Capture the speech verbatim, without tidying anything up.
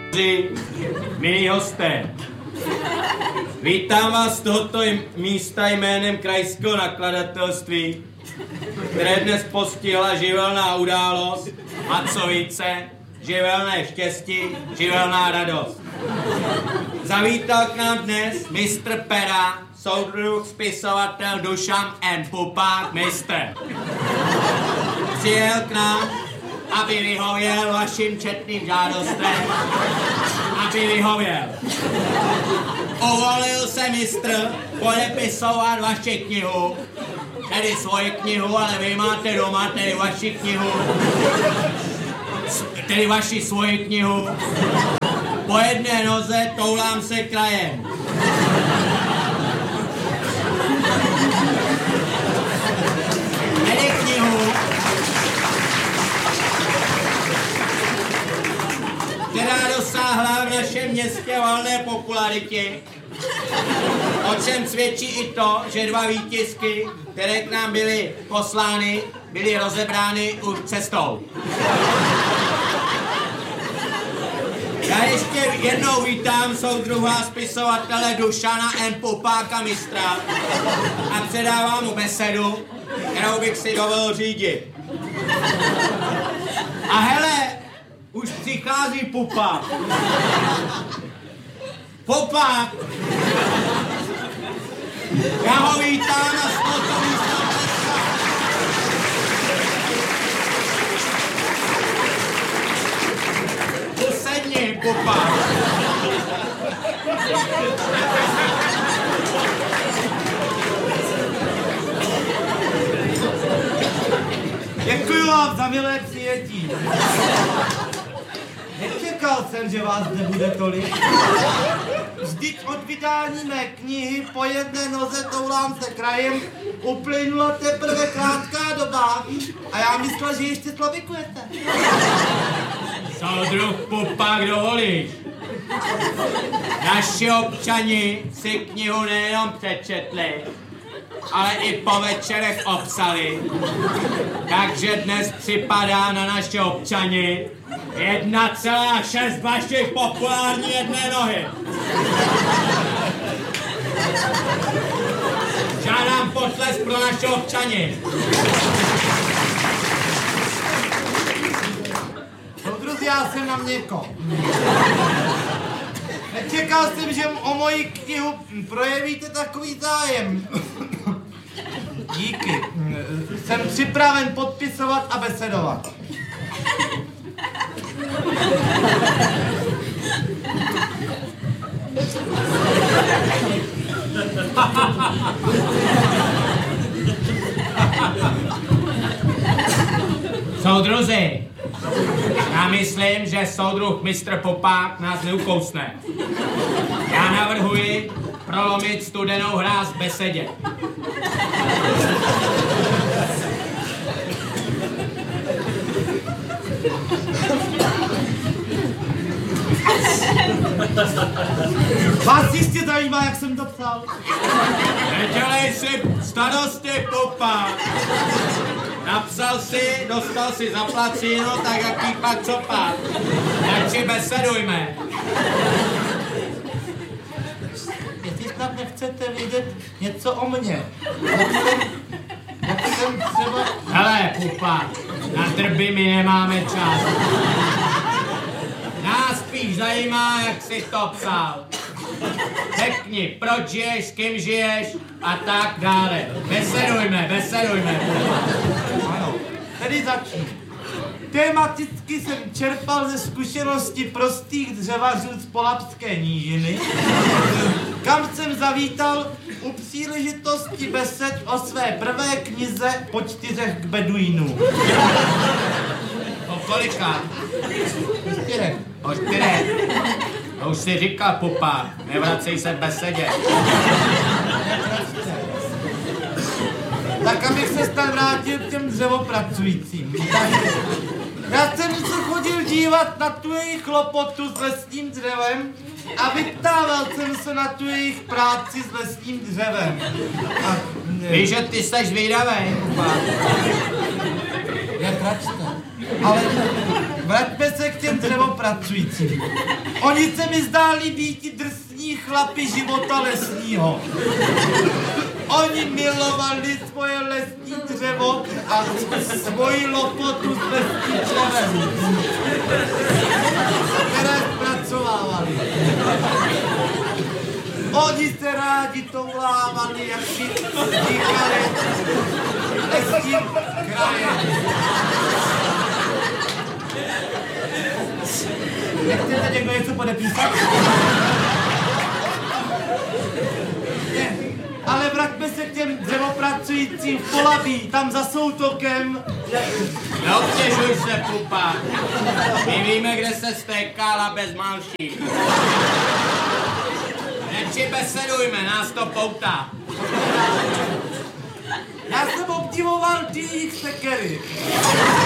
Milí hosté, vítám vás z tohoto místa jménem Krajského nakladatelství, které dnes postihla živelná událost a co více, živelné štěstí, živelná radost. Zavítal k nám dnes mistr Pera, soudruh, spisovatel Dušan N. Pupák, mistr. Přijel k nám, aby vyhověl vašim četným žádostem, aby vyhověl. Uvolil se mistr podepisovat vaši knihu, tedy svoji knihu, ale vy máte doma tedy vaši knihu, tedy vaši svoji knihu. Po jedné noze toulám se krajem. Tedy knihu, která dosáhla v našem městě valné popularitě, o čem svědčí i to, že dva výtisky, které k nám byly poslány, byly rozebrány už cestou. Já ještě jednou vítám soudruha spisovatele Dušana N. Pupáka, mistra, a předávám mu besedu, kterou bych si dovolil řídit. A hele, už přichází Pupák. Pupák! Já ho vítám a z tohoto místa usedni, Pupák. Děkuji vám za milé přijetí. Nečekal jsem, že vás nebude tolik. Vždyť od vydání mé knihy Po jedné noze toulám se krajem uplynula teprve krátká doba a já myslel, že ještě slavikujete. Soudruh Pupák, dovolíš? Naši občani si knihu nejenom přečetli, ale i po večerech obsali. Takže dnes připadá na naše občany jedna celá šest vašich populární jedné nohy. Žádám potlesk pro naše občany. Soudruzi, já jsem na měko. Nečekal jsem, že o moji knihu projevíte takový zájem. Díky. Jsem připraven podpisovat a besedovat. Soudruzi, já myslím, že soudruh mistr Pupák nás neukousne. Já navrhuji prolomit studenou hráz v besedě. Vás jistě zajímá, jak jsem to psal. Nedělej si starosti, Pupák. Napsal si, dostal si zaplaceno, tak jaký pak co pak. Radši besedujme. Jestli snad nechcete vědět něco o mně. Jak jsem, jak jsem třeba... Hele, Pupák, na drby my nemáme čas. Nás spíš zajímá, jak jsi to psal. Řekni, proč žiješ, s kým žiješ a tak dále. Besedujme, besedujme. Ano, tedy začnu. Tematicky jsem čerpal ze zkušenosti prostých dřevařů z Polabské nížiny, kam jsem zavítal u příležitosti besed o své prvé knize Po čtyřech k beduínům. O kolika? Po čtyřech. O čtyřech. To už si říkal, Pupák, nevracej se v besedě. Tak abych se stal vrátil k těm dřevopracujícím. Já jsem se chodil dívat na tu jejich lopotu s lesním dřevem a vyptával jsem se na tu jejich práci s lesním dřevem. A, Víš, že ty jsi zvídavej, Pupák. Jak račte. Ale vraťme se k těm dřevopracujícím. Oni se mi zdáli být drsní chlapi života lesního. Oni milovali svoje lesní dřevo a svoji lopotu s lesním dřevem, které zpracovávali. Oni se rádi toulávali, jak si říkali lesním krajem. Nechcete někdo něco podepísat? Ne, ale vraťme se k těm dřevopracujícím v Polabí, tam za soutokem. Neobtěžuj se, pupa. My víme, kde se stékala bez malší. Nepřibesedujme, nás to poutá. Já jsem obdivoval ty jejich sekery.